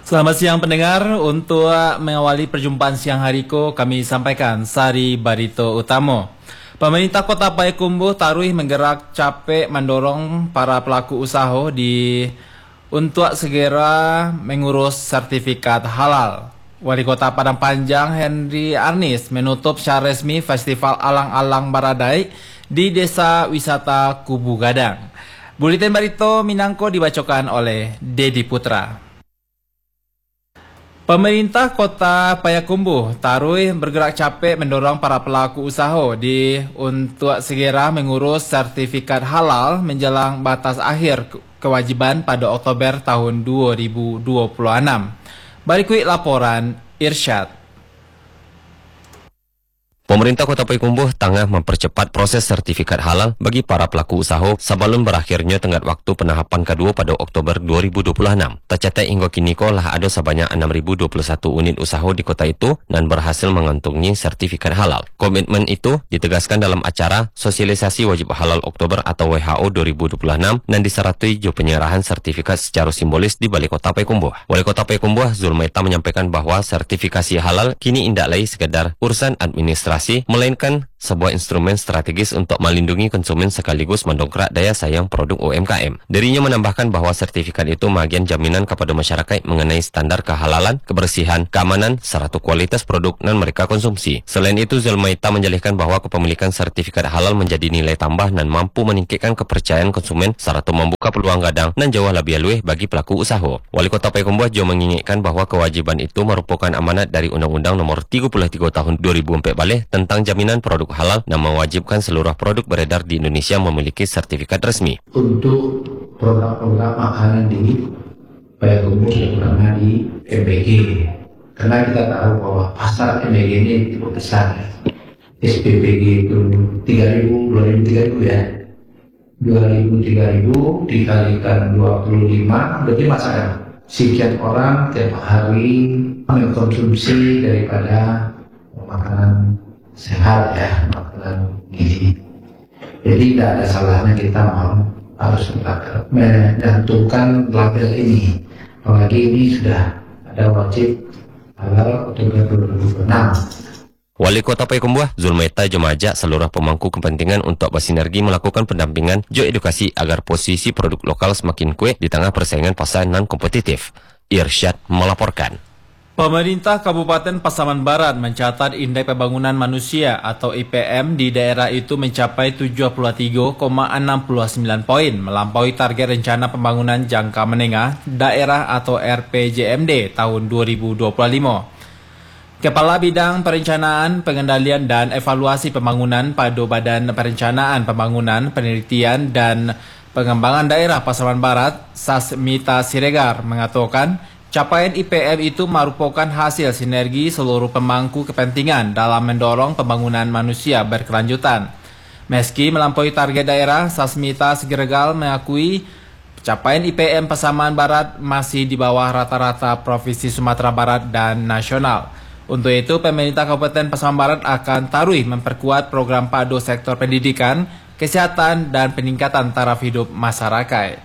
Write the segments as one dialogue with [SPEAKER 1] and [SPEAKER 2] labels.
[SPEAKER 1] Selamat siang pendengar, untuk mengawali perjumpaan siang hariku kami sampaikan sari barito utama. Pemerintah Kota Payakumbuh taruh menggerak capek mendorong para pelaku usaha untuk segera mengurus sertifikat halal. Wali Kota Padang Panjang Henry Arnis menutup secara resmi Festival Alang-Alang Baradai di Desa Wisata Kubu Gadang. Buletin Barito Minangko dibacakan oleh Dedi Putra. Pemerintah Kota Payakumbuh taruh bergerak capek mendorong para pelaku usaha untuk segera mengurus sertifikat halal menjelang batas akhir kewajiban pada Oktober tahun 2026. Berikut laporan Irsyad.
[SPEAKER 2] Pemerintah Kota Payakumbuh tengah mempercepat proses sertifikat halal bagi para pelaku usaha sebelum berakhirnya tenggat waktu penahapan kedua pada Oktober 2026. Tercatat hingga kini lah ada sebanyak 6.021 unit usaha di kota itu dan berhasil mengantongi sertifikat halal. Komitmen itu ditegaskan dalam acara Sosialisasi Wajib Halal Oktober atau WHO 2026 dan disertai penyerahan sertifikat secara simbolis di Balai Kota Payakumbuh. Wali Kota Payakumbuh Zulmaita menyampaikan bahwa sertifikasi halal kini tidak lagi sekedar urusan administrasi, melainkan sebuah instrumen strategis untuk melindungi konsumen sekaligus mendongkrak daya saing produk UMKM. Dirinya menambahkan bahwa sertifikat itu bagian jaminan kepada masyarakat mengenai standar kehalalan, kebersihan, keamanan, serta kualitas produk yang mereka konsumsi. Selain itu, Zulmaita menjelaskan bahwa kepemilikan sertifikat halal menjadi nilai tambah dan mampu meningkatkan kepercayaan konsumen serta membuka peluang gadang dan jauh lebih luas bagi pelaku usaha. Wali Kota Payakumbuh juga mengingatkan bahwa kewajiban itu merupakan amanat dari Undang-Undang Nomor 33 Tahun 2014 tentang jaminan produk halal dan mewajibkan seluruh produk beredar di Indonesia memiliki sertifikat resmi.
[SPEAKER 3] Untuk program-program makanan di Payakumbuh, terutama di MBG, karena kita tahu bahwa pasar MBG ini cukup besar. SPPG itu 3.000, 2.000, 3.000 ya. 2.000, 3.000 dikalikan 25, berarti masalah. Sekian orang tiap hari mengkonsumsi daripada makanan sehat ya, makanan gizi. Jadi tidak ada salahnya kita harus mencantumkan label ini. Apalagi ini sudah ada wajib halal untuk 2026.
[SPEAKER 2] Wali Kota Payakumbuh Zulmaita mengajak seluruh pemangku kepentingan untuk bersinergi melakukan pendampingan edukasi agar posisi produk lokal semakin kuat di tengah persaingan pasar non kompetitif. Irsyad melaporkan.
[SPEAKER 1] Pemerintah Kabupaten Pasaman Barat mencatat Indeks Pembangunan Manusia atau IPM di daerah itu mencapai 73,69 poin, melampaui target Rencana Pembangunan Jangka Menengah Daerah atau RPJMD tahun 2025. Kepala Bidang Perencanaan, Pengendalian dan Evaluasi Pembangunan pada Badan Perencanaan Pembangunan, Penelitian dan Pengembangan Daerah Pasaman Barat, Sasmita Siregar, mengatakan capaian IPM itu merupakan hasil sinergi seluruh pemangku kepentingan dalam mendorong pembangunan manusia berkelanjutan. Meski melampaui target daerah, Sasmita Siregar mengakui capaian IPM Pasaman Barat masih di bawah rata-rata Provinsi Sumatera Barat dan nasional. Untuk itu, pemerintah Kabupaten Pasaman Barat akan taruh memperkuat program padu sektor pendidikan, kesehatan, dan peningkatan taraf hidup masyarakat.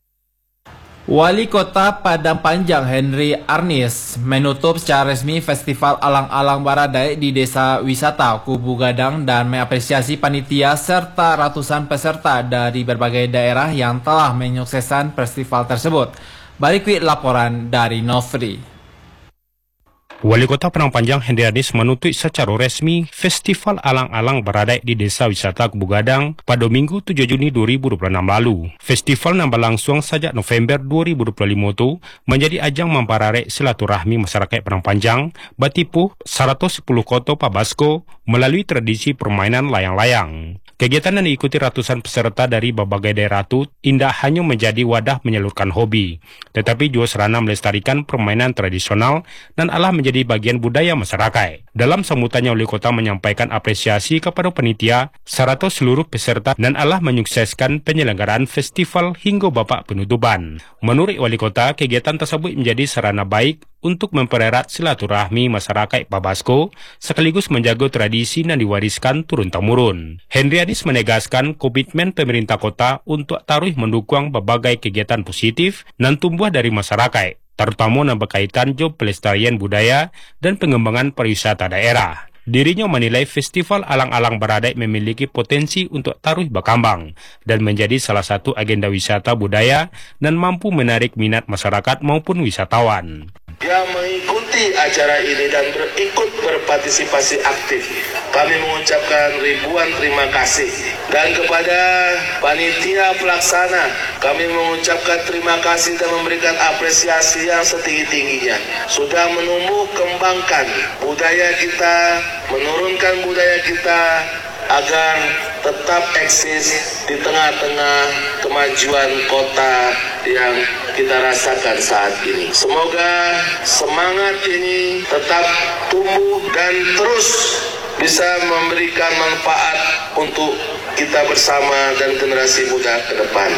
[SPEAKER 1] Wali Kota Padang Panjang Henry Arnis menutup secara resmi Festival Alang-Alang Baradai di Desa Wisata Kubu Gadang dan mengapresiasi panitia serta ratusan peserta dari berbagai daerah yang telah menyukseskan festival tersebut. Berikut laporan dari Nofri.
[SPEAKER 4] Wali Kota Padang Panjang Henry Arnis menutup secara resmi Festival Alang-Alang Baradai di Desa Wisata Kubu Gadang pada Minggu 7 Juni 2026 lalu. Festival yang berlangsung sejak November 2025 itu menjadi ajang memperarek silaturahmi masyarakat Padang Panjang, batipu 110 kota Pabasko melalui tradisi permainan layang-layang. Kegiatan yang diikuti ratusan peserta dari berbagai daerah itu tidak hanya menjadi wadah menyalurkan hobi, tetapi juga sarana melestarikan permainan tradisional dan adalah menjadi bagian budaya masyarakat. Dalam sambutannya, Wali Kota menyampaikan apresiasi kepada panitia serta seluruh peserta dan adalah menyukseskan penyelenggaraan festival hingga babak penutupan. Menurut Wali Kota, kegiatan tersebut menjadi sarana baik untuk mempererat silaturahmi masyarakat Pabasko sekaligus menjaga tradisi yang diwariskan turun-temurun. Henry Arnis menegaskan komitmen pemerintah kota untuk terus mendukung berbagai kegiatan positif dan tumbuh dari masyarakat. terutama yang berkaitan jo pelestarian budaya dan pengembangan pariwisata daerah. Dirinya menilai Festival Alang-Alang Baradai memiliki potensi untuk terus berkembang dan menjadi salah satu agenda wisata budaya dan mampu menarik minat masyarakat maupun wisatawan.
[SPEAKER 5] Yang mengikuti acara ini dan ikut berpartisipasi aktif, kami mengucapkan ribuan terima kasih. Dan kepada panitia pelaksana, kami mengucapkan terima kasih dan memberikan apresiasi yang setinggi-tingginya. Sudah menumbuh kembangkan budaya kita, menurunkan budaya kita agar tetap eksis di tengah-tengah kemajuan kota yang kita rasakan saat ini. Semoga semangat ini tetap tumbuh dan terus bisa memberikan manfaat untuk kita bersama dan generasi muda ke depan.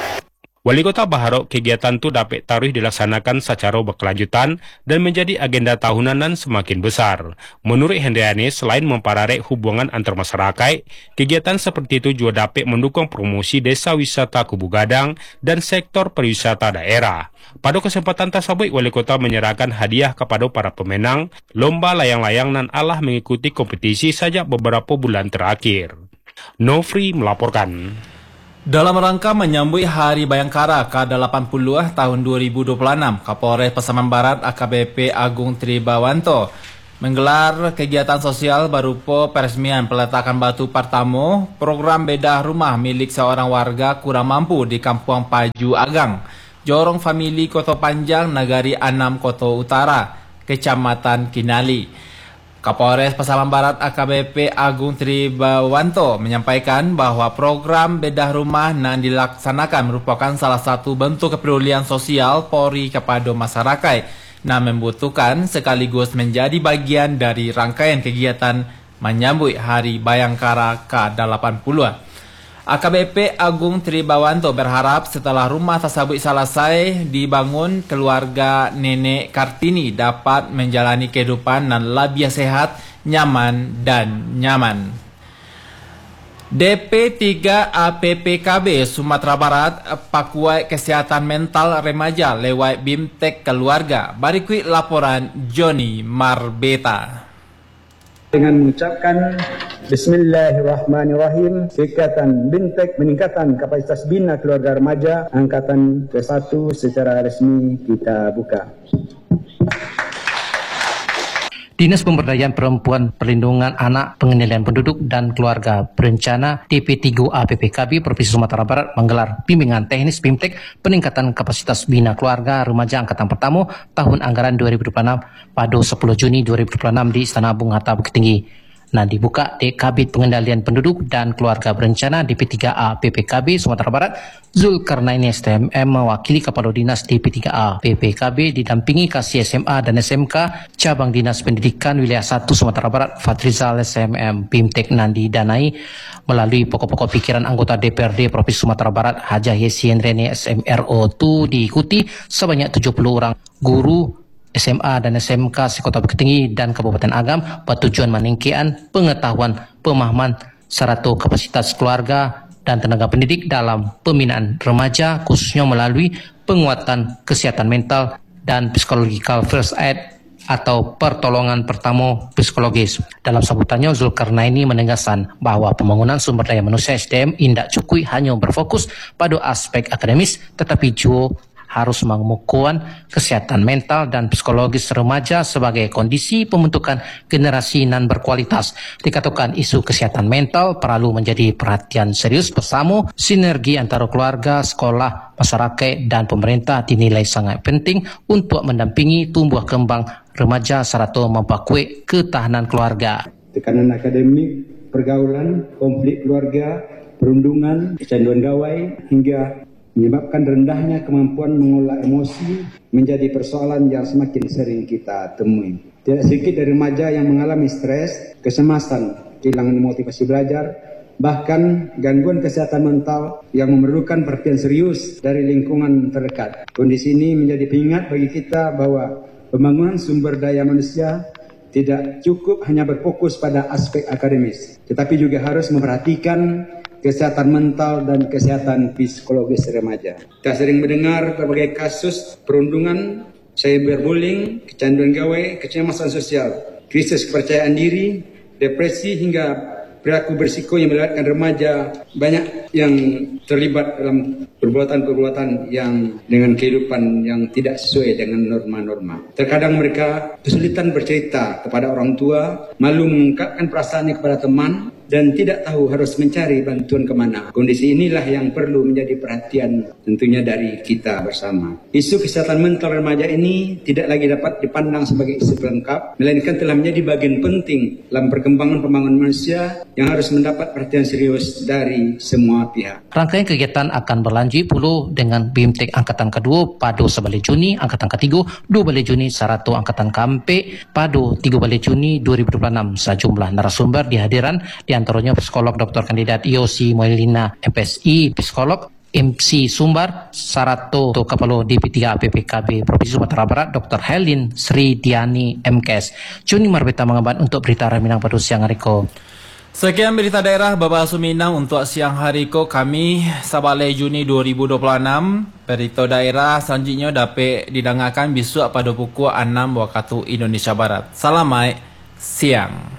[SPEAKER 4] Wali Kota berharap kegiatan itu dapat taruh dilaksanakan secara berkelanjutan dan menjadi agenda tahunan dan semakin besar. Menurut Hendriani, selain memperarek hubungan antar masyarakat, kegiatan seperti itu juga dapat mendukung promosi desa wisata Kubu Gadang dan sektor pariwisata daerah. Pada kesempatan tersebut, Wali Kota menyerahkan hadiah kepada para pemenang lomba layang-layang dan alah mengikuti kompetisi sejak beberapa bulan terakhir. Nofri melaporkan.
[SPEAKER 1] Dalam rangka menyambut Hari Bayangkara ke-80 tahun 2026, Kapolres Pasaman Barat AKBP Agung Tribawanto menggelar kegiatan sosial berupa peresmian peletakan batu pertama program bedah rumah milik seorang warga kurang mampu di Kampung Paju Agang, Jorong Famili Koto Panjang, Nagari Anam Koto Utara, Kecamatan Kinali. Kapolres Pasaman Barat AKBP Agung Tribawanto menyampaikan bahwa program bedah rumah yang dilaksanakan merupakan salah satu bentuk kepedulian sosial Polri kepada masyarakat yang membutuhkan sekaligus menjadi bagian dari rangkaian kegiatan menyambut Hari Bayangkara ke-80. AKBP Agung Tribawanto berharap setelah rumah tersebut selesai dibangun, keluarga Nenek Kartini dapat menjalani kehidupan yang lebih sehat, nyaman, dan nyaman. DP3 APPKB Sumatera Barat Pakuai Kesehatan Mental Remaja lewat BIMTEK Keluarga. Berikut laporan Joni Marbeta.
[SPEAKER 6] Dengan mengucapkan Bismillahirrahmanirrahim, kegiatan BIMTEK meningkatkan kapasitas bina keluarga remaja angkatan ke-1 secara resmi kita buka.
[SPEAKER 7] Dinas Pemberdayaan Perempuan, Perlindungan Anak, Pengendalian Penduduk dan Keluarga Berencana DP3 APPKB Provinsi Sumatera Barat menggelar bimbingan teknis BIMTEK peningkatan kapasitas bina keluarga remaja angkatan pertama tahun anggaran 2026 pada 10 Juni 2026 di Istana Bung Hatta Bukit Tinggi. Nah, dibuka di Kabid Pengendalian Penduduk dan Keluarga Berencana DP3A PPKB Sumatera Barat, Zulkarnaini STMM mewakili Kepala Dinas DP3A PPKB didampingi Kasih SMA dan SMK Cabang Dinas Pendidikan Wilayah 1 Sumatera Barat Fadrizal SMM BIMTEK Nandi Danai melalui pokok-pokok pikiran anggota DPRD Provinsi Sumatera Barat Hajah Yesien Rene SMRO itu diikuti sebanyak 70 orang guru SMA dan SMK Sekota Bukit Tinggi dan Kabupaten Agam bertujuan meningkatkan pengetahuan, pemahaman, serta kapasitas keluarga dan tenaga pendidik dalam pembinaan remaja khususnya melalui penguatan kesehatan mental dan psikologikal first aid atau pertolongan pertama psikologis. Dalam sambutannya, Zulkarnaini menegaskan bahwa pembangunan sumber daya manusia SDM tidak cukup hanya berfokus pada aspek akademis, tetapi juga harus mengukuhkan kesehatan mental dan psikologis remaja sebagai kondisi pembentukan generasi nan berkualitas. Dikatakan isu kesehatan mental perlu menjadi perhatian serius bersama sinergi antara keluarga, sekolah, masyarakat, dan pemerintah dinilai sangat penting untuk mendampingi tumbuh kembang remaja serta memperkuat ketahanan keluarga.
[SPEAKER 6] Tekanan akademik, pergaulan, konflik keluarga, perundungan, kecanduan gawai, hingga menyebabkan rendahnya kemampuan mengolah emosi menjadi persoalan yang semakin sering kita temui. Tidak sedikit dari remaja yang mengalami stres, kecemasan, kehilangan motivasi belajar, bahkan gangguan kesehatan mental yang memerlukan perhatian serius dari lingkungan terdekat. Kondisi ini menjadi pengingat bagi kita bahwa pembangunan sumber daya manusia tidak cukup hanya berfokus pada aspek akademis, tetapi juga harus memperhatikan kesehatan mental dan kesehatan psikologis remaja. Kita sering mendengar berbagai kasus perundungan, cyberbullying, kecanduan gawai, kecemasan sosial, krisis kepercayaan diri, depresi hingga perilaku berisiko yang melibatkan remaja. Banyak yang terlibat dalam perbuatan-perbuatan yang dengan kehidupan yang tidak sesuai dengan norma-norma. Terkadang mereka kesulitan bercerita kepada orang tua, malu mengungkapkan perasaannya kepada teman, dan tidak tahu harus mencari bantuan kemana. Kondisi inilah yang perlu menjadi perhatian tentunya dari kita bersama. Isu kesehatan mental remaja ini tidak lagi dapat dipandang sebagai isu pelengkap, melainkan telah menjadi bagian penting dalam perkembangan pembangunan manusia yang harus mendapat perhatian serius dari semua pihak.
[SPEAKER 7] Rangkaian kegiatan akan berlanjut pula dengan BIMTEK Angkatan Kedua pada 11 Juni, Angkatan Ketiga 2 Juni, Saratu Angkatan Kampe pada 3 Juni 2026. Sejumlah narasumber dihadiran, di antaranya psikolog Dr. Kandidat Yosi Moelina MPSI, psikolog MC Sumbar, Sarato Kepala DP3 APPKB Provinsi Sumatera Barat, Dr. Helin Sri Diani MKS. Juni Marbeta mengemban untuk berita Minang pada siang hari ko.
[SPEAKER 1] Sekian berita daerah Babak Suminang untuk siang hari ko kami 11 Juni 2026. Berita daerah selanjutnya dapat didengarkan besok pada pukul 6 waktu Indonesia Barat. Selamat siang.